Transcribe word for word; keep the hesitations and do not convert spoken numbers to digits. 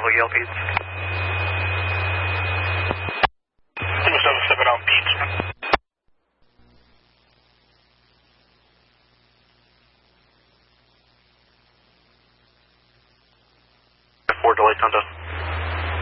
Bravo Yelp Eats. Two seven seven on Beats. Four delay contact.